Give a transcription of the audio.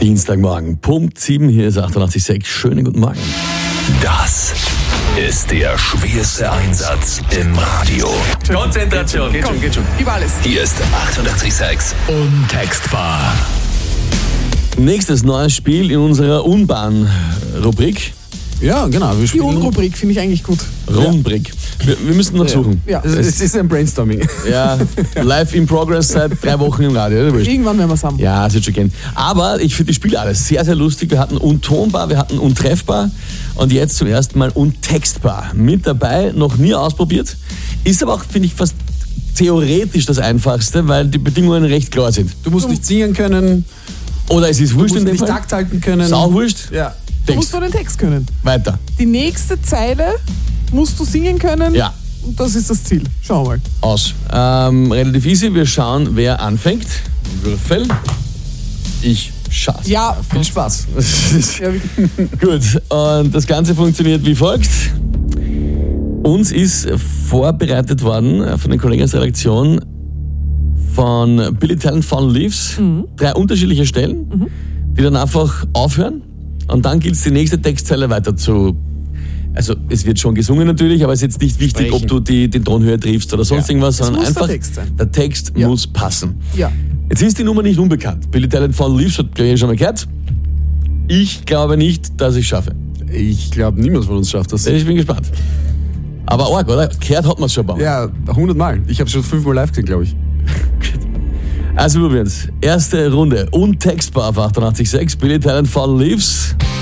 Dienstagmorgen, Punkt 7, hier ist 88,6. Schönen guten Morgen. Das ist der schwerste Einsatz im Radio. Konzentration. Geht schon. Gib alles. Hier ist 88,6 Untextbar. Nächstes neues Spiel in unserer Unbahn-Rubrik. Ja, genau. Wir Die spielen Unrubrik finde ich eigentlich gut. Rubrik. Wir müssen noch suchen. Ja. Es ist ein Brainstorming. Ja, live in progress seit 3 Wochen im Radio. Oder? Irgendwann werden wir es haben. Ja, das wird schon gehen. Aber ich finde die Spiele alles sehr, sehr lustig. Wir hatten untonbar, wir hatten untreffbar und jetzt zum ersten Mal untextbar. Mit dabei, noch nie ausprobiert. Ist aber auch, finde ich, fast theoretisch das Einfachste, weil die Bedingungen recht klar sind. Du musst nicht singen können, Oder es ist du wurscht musst in dem nicht Fall. Takt halten können. Sau wurscht. Ja. Du musst Text. nur den Text können. Weiter. Die nächste Zeile musst du singen können. Ja. Und das ist das Ziel. Schauen wir mal. Aus. Relativ easy. Wir schauen, wer anfängt. Würfel. Ich schaff's. Ja, Viel Spaß. ja Gut, und das Ganze funktioniert wie folgt. Uns ist vorbereitet worden von den Kollegen aus der Redaktion von Billy Talent Fallen Leaves 3 unterschiedliche Stellen, die dann einfach aufhören und dann gilt es, die nächste Textzeile weiter zu... Also es wird schon gesungen natürlich, aber es ist jetzt nicht wichtig, Sprechen. ob du die Tonhöhe triffst oder sonst irgendwas, sondern muss der einfach Text sein. der Text Ja. muss passen. Ja. Jetzt ist die Nummer nicht unbekannt. Billy Talent Fallen Leaves hat glaube ich schon mal gehört. Ich glaube nicht, dass ich es schaffe. Ich glaube, niemand von uns schafft das. Ich bin gespannt. Aber arg, oder? Gehört hat man es schon ein paar Mal. Ja, 100 Mal. Ich habe schon 5 Mal live gesehen, glaube ich. Also probieren wir's. Erste Runde. Untextbar auf 88,6. Billy Talent Fallen Leaves.